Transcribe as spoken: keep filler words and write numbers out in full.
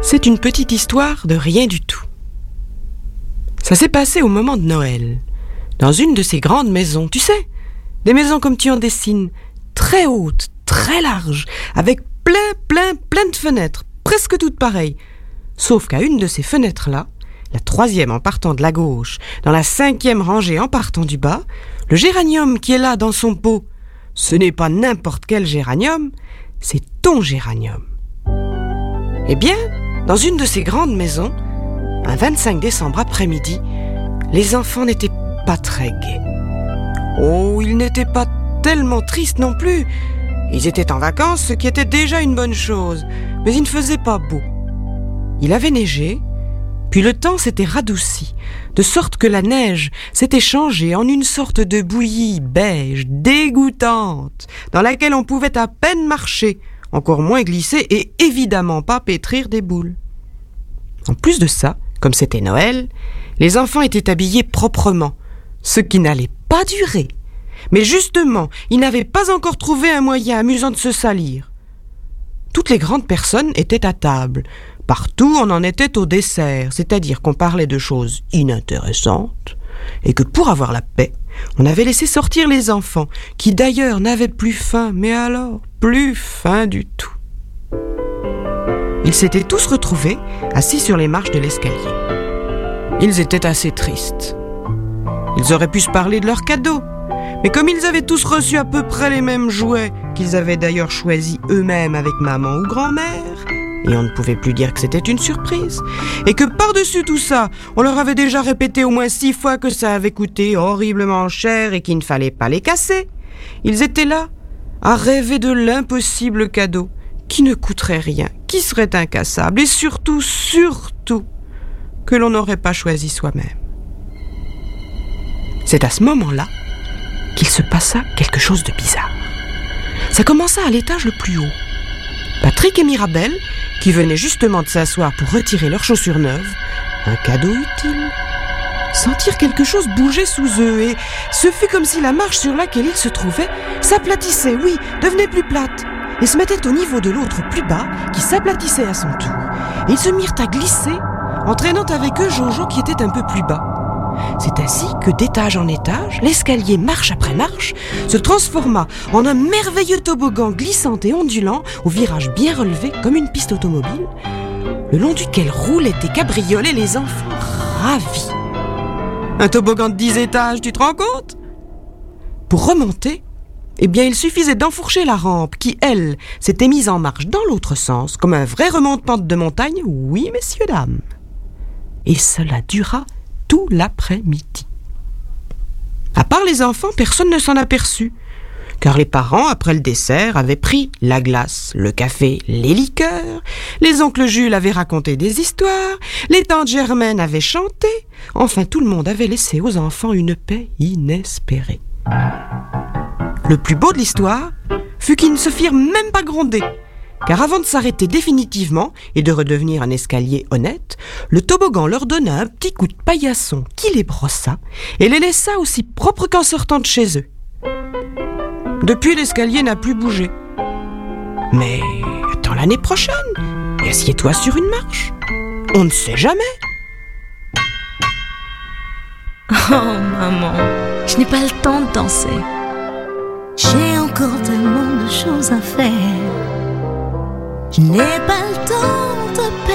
C'est une petite histoire de rien du tout. Ça s'est passé au moment de Noël, dans une de ces grandes maisons, tu sais, des maisons comme tu en dessines, très hautes, très larges, avec plein, plein, plein de fenêtres, presque toutes pareilles. Sauf qu'à une de ces fenêtres-là, la troisième en partant de la gauche, dans la cinquième rangée en partant du bas, le géranium qui est là dans son pot, ce n'est pas n'importe quel géranium, c'est ton géranium. Eh bien, dans une de ces grandes maisons, un vingt-cinq décembre après-midi, les enfants n'étaient pas très gais. Oh, ils n'étaient pas tellement tristes non plus. Ils étaient en vacances, ce qui était déjà une bonne chose, mais il ne faisait pas beau. Il avait neigé, puis le temps s'était radouci, de sorte que la neige s'était changée en une sorte de bouillie beige, dégoûtante, dans laquelle on pouvait à peine marcher, encore moins glisser et évidemment pas pétrir des boules. En plus de ça, comme c'était Noël, les enfants étaient habillés proprement, ce qui n'allait pas durer. Mais justement, ils n'avaient pas encore trouvé un moyen amusant de se salir. Toutes les grandes personnes étaient à table. Partout, on en était au dessert, c'est-à-dire qu'on parlait de choses inintéressantes, et que pour avoir la paix, on avait laissé sortir les enfants, qui d'ailleurs n'avaient plus faim, mais alors, plus faim du tout. Ils s'étaient tous retrouvés, assis sur les marches de l'escalier. Ils étaient assez tristes. Ils auraient pu se parler de leurs cadeaux, mais comme ils avaient tous reçu à peu près les mêmes jouets, qu'ils avaient d'ailleurs choisis eux-mêmes avec maman ou grand-mère, et on ne pouvait plus dire que c'était une surprise, et que par-dessus tout ça, on leur avait déjà répété au moins six fois que ça avait coûté horriblement cher et qu'il ne fallait pas les casser, ils étaient là, à rêver de l'impossible cadeau, qui ne coûterait rien, qui serait incassable, et surtout, surtout, que l'on n'aurait pas choisi soi-même. C'est à ce moment-là qu'il se passa quelque chose de bizarre. Ça commença à l'étage le plus haut. Patrick et Mirabelle, qui venaient justement de s'asseoir pour retirer leurs chaussures neuves, un cadeau utile, sentirent quelque chose bouger sous eux, et ce fut comme si la marche sur laquelle ils se trouvaient s'aplatissait, oui, devenait plus plate, et se mettait au niveau de l'autre plus bas, qui s'aplatissait à son tour. Et ils se mirent à glisser, entraînant avec eux Jojo qui était un peu plus bas. C'est ainsi que d'étage en étage, l'escalier, marche après marche, se transforma en un merveilleux toboggan glissant et ondulant, au virage bien relevé comme une piste automobile, le long duquel roulaient et cabriolaient les enfants ravis. Un toboggan de dix étages, tu te rends compte ? Pour remonter, eh bien, il suffisait d'enfourcher la rampe qui, elle, s'était mise en marche dans l'autre sens, comme un vrai remonte-pente de montagne, oui, messieurs, dames. Et cela dura tout l'après-midi. À part les enfants, personne ne s'en aperçut, car les parents, après le dessert, avaient pris la glace, le café, les liqueurs, les oncles Jules avaient raconté des histoires, les tantes Germaine avaient chanté, enfin tout le monde avait laissé aux enfants une paix inespérée. Le plus beau de l'histoire fut qu'ils ne se firent même pas gronder, car avant de s'arrêter définitivement et de redevenir un escalier honnête, le toboggan leur donna un petit coup de paillasson qui les brossa et les laissa aussi propres qu'en sortant de chez eux. Depuis, l'escalier n'a plus bougé. Mais attends l'année prochaine et assieds-toi sur une marche. On ne sait jamais. Oh maman, je n'ai pas le temps de danser. J'ai encore tellement de choses à faire. Je n'ai pas le temps de